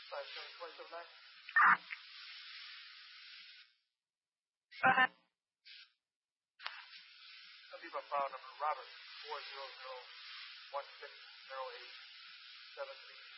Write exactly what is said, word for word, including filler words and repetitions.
Five seven twenty seven nine. Some people file number Robert four zero zero one six zero eight seven three